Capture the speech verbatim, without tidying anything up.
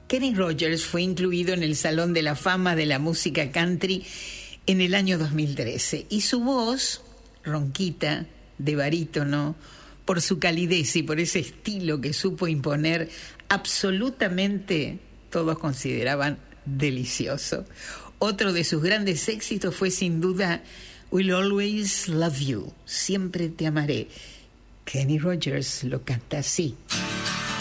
Kenny Rogers fue incluido en el Salón de la Fama de la Música Country en el año dos mil trece, y su voz, ronquita, de barítono, por su calidez y por ese estilo que supo imponer, absolutamente todos consideraban delicioso. Otro de sus grandes éxitos fue sin duda Will Always Love You, Siempre Te Amaré. Kenny Rogers lo canta así.